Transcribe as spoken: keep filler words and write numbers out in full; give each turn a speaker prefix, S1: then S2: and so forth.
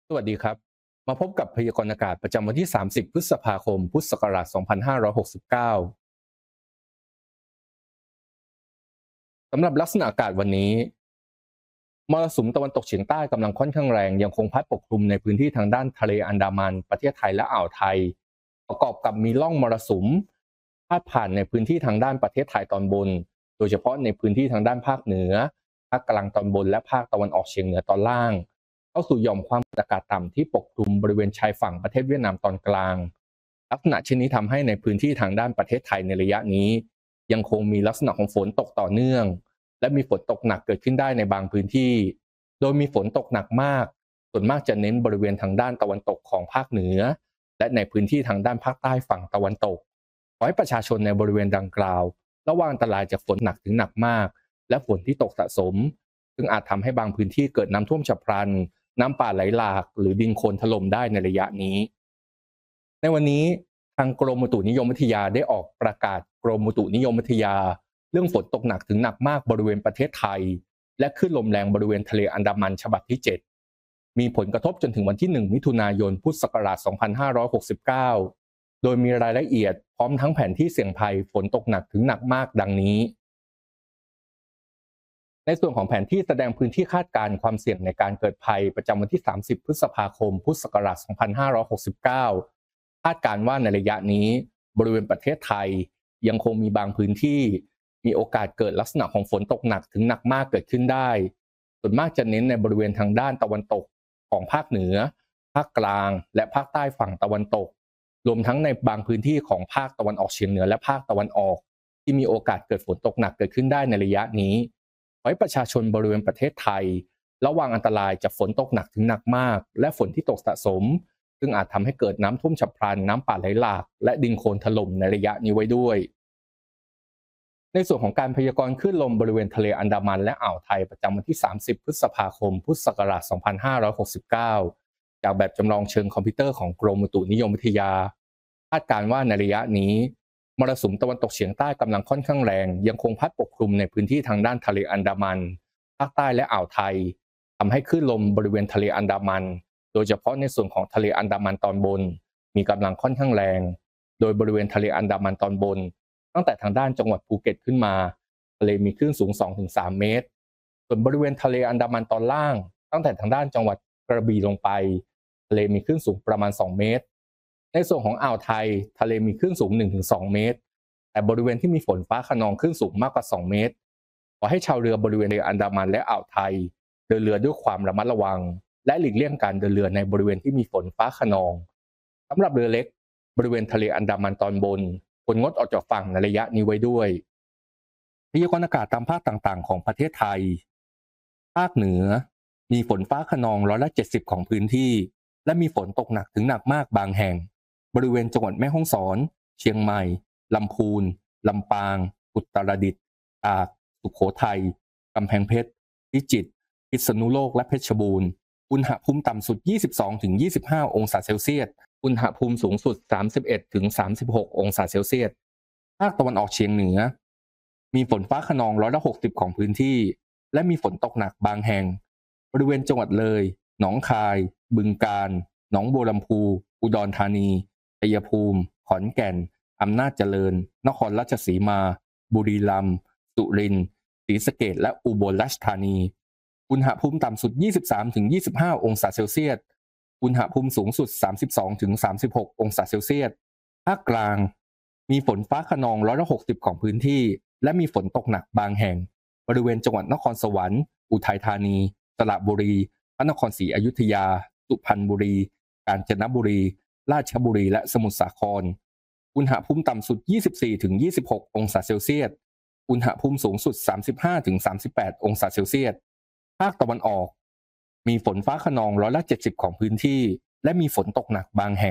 S1: สวัสดีครับมาพบกับพยากรณ์อากาศประจำวันที่ สามสิบ พฤษภาคม พุทธศักราช สองพันห้าร้อยหกสิบเก้า สำหรับลักษณะอากาศวันนี้มรสุมตะวันตกเฉียงใต้กำลังค่อนข้างแรงยังคงพัดปกคลุมในพื้นที่ทางด้านทะเลอันดามันประเทศไทยและอ่าวไทยประกอบกับมีร่องมรสุมพาดผ่านในพื้นที่ทางด้านประเทศไทยตอนบนโดยเฉพาะในพื้นที่ทางด้านภาคเหนือภาคกลางตอนบนและภาคตะวันออกเฉียงเหนือตอนล่างเข้าสู่หย่อมความกดอากาศต่ำที่ปกคลุมบริเวณชายฝั่งประเทศเวียดนามตอนกลางลักษณะเช่นนี้ทำให้ในพื้นที่ทางด้านประเทศไทยในระยะนี้ยังคงมีลักษณะของฝนตกต่อเนื่องและมีฝนตกหนักเกิดขึ้นได้ในบางพื้นที่โดยมีฝนตกหนักมากส่วนมากจะเน้นบริเวณทางด้านตะวันตกของภาคเหนือและในพื้นที่ทางด้านภาคใต้ฝั่งตะวันตกขอให้ประชาชนในบริเวณดังกล่าวระวังอันตรายจากฝนหนักถึงหนักมากและฝนที่ตกสะสมซึ่งอาจทำให้บางพื้นที่เกิดน้ำท่วมฉับพลันน้ำป่าไหลหลากหรือดินโคลนถล่มได้ในระยะนี้ในวันนี้ทางกรมอุตุนิยมวิทยาได้ออกประกาศกรมอุตุนิยมวิทยาเรื่องฝนตกหนักถึงหนักมากบริเวณประเทศไทยและคลื่นลมแรงบริเวณทะเลอันดามันฉบับที่เจ็ดมีผลกระทบจนถึงวันที่หนึ่งมิถุนายนพุทธศักราชสองพันห้าร้อยหกสิบเก้าโดยมีรายละเอียดพร้อมทั้งแผนที่เสี่ยงภัยฝนตกหนักถึงหนักมากดังนี้ในส่วนของแผนที่แสดงพื้นที่คาดการณ์ความเสี่ยงในการเกิดภัยประจำวันที่สามสิบพฤษภาคมพุทธศักราชสองพันห้าร้อยหกสิบเก้าคาดการณ์ว่าในระยะนี้บริเวณประเทศไทยยังคงมีบางพื้นที่มีโอกาสเกิดลักษณะของฝนตกหนักถึงหนักมากเกิดขึ้นได้ส่วนมากจะเน้นในบริเวณทางด้านตะวันตกของภาคเหนือภาคกลางและภาคใต้ฝั่งตะวันตกรวมทั้งในบางพื้นที่ของภาคตะวันออกเฉียงเหนือและภาคตะวันออกที่มีโอกาสเกิดฝนตกหนักเกิดขึ้นได้ในระยะนี้ขอให้ประชาชนบริเวณประเทศไทยระวังอันตรายจากฝนตกหนักถึงหนักมากและฝนที่ตกสะสมซึ่งอาจทำให้เกิดน้ำท่วมฉับพลันน้ำป่าไหลหลากและดินโคลนถล่มในระยะนี้ไว้ด้วยในส่วนของการพยากรณ์คลื่นลมบริเวณทะเลอันดามันและอ่าวไทยประจำวันที่สามสิบพฤษภาคมพุทธศักราชสองพันห้าร้อยหกสิบเก้าจากแบบจำลองเชิงคอมพิวเตอร์ของกรมอุตุนิยมวิทยาคาดการณ์ว่าในระยะนี้มรสุมตะวันตกเฉียงใต้กำลังค่อนข้างแรงยังคงพัดปกคลุมในพื้นที่ทางด้านทะเลอันดามันภาคใต้และอ่าวไทยทำให้คลื่นลมบริเวณทะเลอันดามันโดยเฉพาะในส่วนของทะเลอันดามันตอนบนมีกำลังค่อนข้างแรงโดยบริเวณทะเลอันดามันตอนบนตั้งแต่ทางด้านจังหวัดภูเก็ตขึ้นมาทะเลมีคลื่นสูง สองถึงสาม เมตรส่วนบริเวณทะเลอันดามันตอนล่างตั้งแต่ทางด้านจังหวัดกระบี่ลงไปทะเลมีคลื่นสูงประมาณสองเมตรในส่วนของอ่าวไทยทะเลมีคลื่นสูง หนึ่งถึงสอง เมตรแต่บริเวณที่มีฝนฟ้าคะนองคลื่นสูงมากกว่าสองเมตรขอให้ชาวเรือบริเวณทะเลอันดามันและอ่าวไทยเดินเรือด้วยความระมัดระวังและหลีกเลี่ยงการเดินเรือในบริเวณที่มีฝนฟ้าคะนองสำหรับเรือเล็กบริเวณทะเลอันดามันตอนบนควรงดออกจากฝั่งในระยะนี้ไว้ด้วยพยากรณ์อากาศตามภาคต่างๆของประเทศไทยภาคเหนือมีฝนฟ้าคะนองร้อยละเจ็ดสิบของพื้นที่และมีฝนตกหนักถึงหนักมากบางแห่งบริเวณจังหวัดแม่ฮ่องสอนเชียงใหม่ลำพูนลำปางอุตรดิตถ์ตากสุโขทัยกำแพงเพชรพิจิตรพิษณุโลกและเพชรบูรณ์อุณหภูมิต่ำสุด ยี่สิบสองถึงยี่สิบห้า องศาเซลเซียสอุณหภูมิสูงสุด สามสิบเอ็ดถึงสามสิบหก องศาเซลเซียสภาคตะวันออกเฉียงเหนือมีฝนฟ้าคะนองร้อยละหกสิบของพื้นที่และมีฝนตกหนักบางแห่งบริเวณจังหวัดเลยหนองคายบึงกาฬหนองบัวลำพูอุดรธานีชัยภูมิขอนแก่นอำนาจเจริญนครราชสีมาบุรีรัมย์สุรินทร์ศรีสะเกษและอุบลราชธานีอุณหภูมิต่ำสุด ยี่สิบสามถึงยี่สิบห้า องศาเซลเซียสอุณหภูมิสูงสุด สามสิบสองถึงสามสิบหก องศาเซลเซียสภาคกลางมีฝนฟ้าคะนองร้อยละหกสิบของพื้นที่และมีฝนตกหนักบางแห่งบริเวณจังหวัดนครสวรรค์อุทัยธานีสระบุรีพระนครศรีอยุธยาสุพรรณบุรีกาญจนบุรีราชบุรีและสมุทรสาครอุณหภูมิต่ำสุด ยี่สิบสี่ถึงยี่สิบหก องศาเซลเซียสอุณหภูมิสูงสุด สามสิบห้าถึงสามสิบแปด องศาเซลเซียสภาคตะวันออกมีฝนฟ้าคะนองร้อยละเจ็ดสิบของพื้นที่และมีฝนตกหนักบางแห่ง